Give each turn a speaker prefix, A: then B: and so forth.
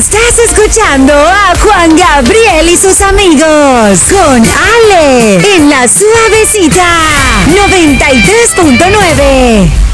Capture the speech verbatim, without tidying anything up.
A: Estás escuchando a Juan Gabriel y sus amigos con Ale en La Suavecita noventa y tres punto nueve.